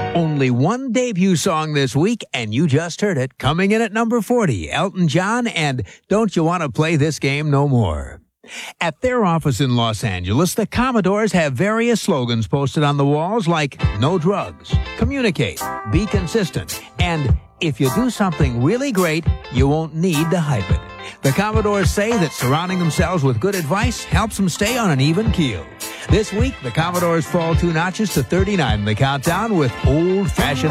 Only one debut song this week, and you just heard it. Coming in at number 40, Elton John and Don't You Want to Play This Game No More. At their office in Los Angeles, the Commodores have various slogans posted on the walls like no drugs, communicate, be consistent, and if you do something really great, you won't need to hype it. The Commodores say that surrounding themselves with good advice helps them stay on an even keel. This week, the Commodores fall 2 notches to 39 in the countdown with Old Fashioned